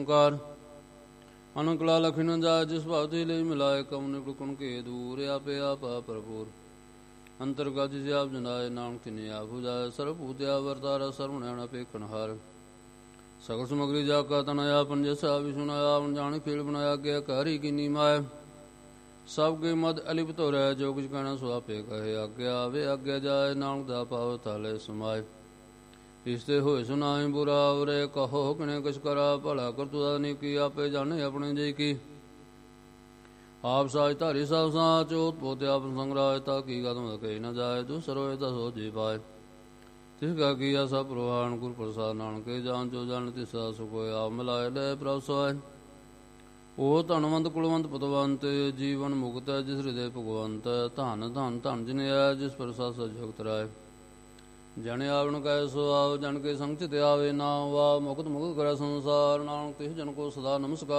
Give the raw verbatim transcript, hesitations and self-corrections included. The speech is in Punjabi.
ਓਂਕਾਰ ਅਨੰਦ ਕਲਾ ਲਖੀ ਨ ਜਾਇ ਜਿਸ ਭਾਵਤੀ ਲਈ ਮਿਲਾਏ ਕਉ ਨਿਪਟ ਕੁਣ ਕੇ ਦੂਰ ਆਪੇ ਆਪਾ ਭਰਪੂਰ ਅੰਤਰਗਤ ਜਿਸ ਆਪ ਜਨਾਏ ਨਾਨਕ ਤਿਨੇ ਆਪ ਬੁਝਾਏ ਸਰਬ ਭੂਤਿਆ ਵਰਤਾਰਾ ਸਰਵ ਨੈਣ ਅਪੇਖਣ ਹਾਰ ਸਗਲ ਸਮਗਰੀ ਜਾ ਕਾ ਤਨਇਆ ਪੰਜਸਾ ਵੀ ਸੁਨਾਇਆ ਅਣਜਾਣ ਖੇਲ ਬਣਾਇਆ ਗਿਆ ਕਾਰੀ ਕੀਨੀ ਮਾਇ ਸਭ ਕੇ ਮਦ ਅਲਿਪਤ ਹੋ ਰਹਿ ਜੋ ਕੁਝ ਕਹਿਣਾ ਸੋ ਆਪੇ ਕਹੇ ਆਗਿਆ ਆਵੇ ਆਗਿਆ ਜਾਏ ਨਾਨਕ ਦਾ ਪਾਵ ਥਾਲੇ ਸਮਾਏ ਇਸਤੇ ਹੋਏ ਸੁਨਾਈ ਬੁਰਾ ਉਰੇ ਕਹੋ ਕਿਨੇ ਕਿਛ ਕਰਾ ਭਲਾ ਕਰਤੁ ਨੀ ਕੀ ਆਪੇ ਜਾਣੇ ਆਪਣੇ ਜੀ ਕੀ ਆਪ ਸਾਜ ਧਾਰੀ ਸਭ ਸਾਚ ਓਤ ਪੋਤੇ ਆਪ ਸੰਗਰਾਜ ਤਾ ਕੀ ਕਦਮ ਕਹੀ ਨ ਜਾਏ ਦੂਸਰੋ ਤਾ ਸੋ ਜੀ ਪਾਏ ਤਿਸ ਕਾ ਕੀਆ ਸਭ ਪ੍ਰਵਾਨ ਗੁਰ ਪ੍ਰਸਾਦ ਨਾਨਕੇ ਜਾਨ ਜੋ ਜਨ ਤਿਸਾ ਸੁਖ ਹੋਇ ਆਪ ਮਿਲਾਏ ਲੈ ਪ੍ਰਭ ਸੋਇ ਉਹ ਧਨਵੰਤ ਕੁਲਵੰਤ ਪਤਵੰਤ ਜੀਵਨ ਮੁਕਤ ਜਿਸ ਹਿਰਦੇ ਭਗਵੰਤ ਧਨ ਧਨ ਧਨ ਜਿਨਿਆ ਜਿਸ ਪ੍ਰਸਾਦ ਜਗਤ ਰਾਏ ਜਨ ਆਵਣ ਕੈ ਸੋ ਆਵ ਜਨ ਕੇ ਸੰਗ ਚਿਤ ਆਵੇ ਨਾਮ ਵਾ ਮੁਕਤ ਮੁਕਤ ਕਰੈ ਸੰਸਾਰ ਨਾਨਕ ਤਿਸ ਜਨ ਕੋ ਸਦਾ ਨਮਸਕਾਰ।